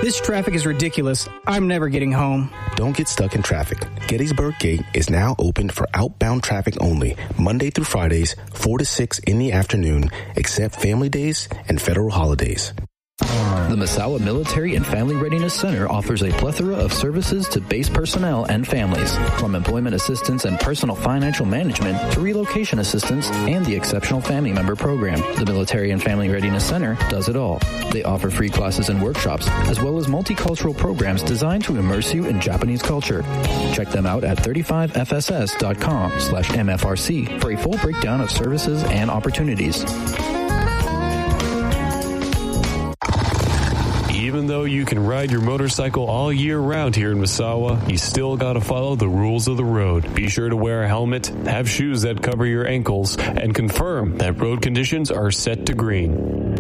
This traffic is ridiculous. I'm never getting home. Don't get stuck in traffic. Gettysburg Gate is now open for outbound traffic only, Monday through Fridays, 4 to 6 in the afternoon, except family days and federal holidays. The Misawa Military and Family Readiness Center offers a plethora of services to base personnel and families, from employment assistance and personal financial management to relocation assistance and the Exceptional Family Member Program. The Military and Family Readiness Center does it all. They offer free classes and workshops, as well as multicultural programs designed to immerse you in Japanese culture. Check them out at 35fss.com/MFRC for a full breakdown of services and opportunities. Even though you can ride your motorcycle all year round here in Misawa, you still gotta follow the rules of the road. Be sure to wear a helmet, have shoes that cover your ankles, and confirm that road conditions are set to green.